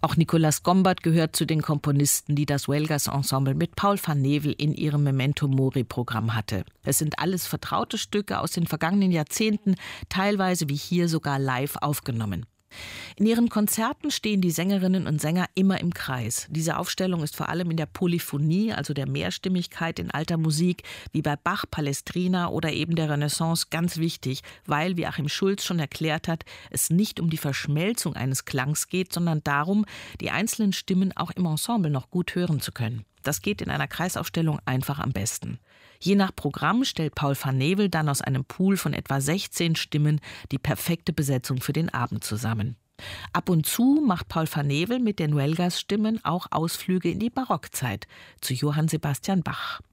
Auch Nicolas Gombert gehört zu den Komponisten, die das Huelgas Ensemble mit Paul van Nevel in ihrem Memento Mori-Programm hatte. Es sind alles vertraute Stücke aus den vergangenen Jahrzehnten, teilweise wie hier sogar live aufgenommen. In ihren Konzerten stehen die Sängerinnen und Sänger immer im Kreis. Diese Aufstellung ist vor allem in der Polyphonie, also der Mehrstimmigkeit in alter Musik, wie bei Bach, Palestrina oder eben der Renaissance, ganz wichtig, weil, wie Achim Schulz schon erklärt hat, es nicht um die Verschmelzung eines Klangs geht, sondern darum, die einzelnen Stimmen auch im Ensemble noch gut hören zu können. Das geht in einer Kreisaufstellung einfach am besten. Je nach Programm stellt Paul van Nevel dann aus einem Pool von etwa 16 Stimmen die perfekte Besetzung für den Abend zusammen. Ab und zu macht Paul van Nevel mit den Huelgas-Stimmen auch Ausflüge in die Barockzeit zu Johann Sebastian Bach.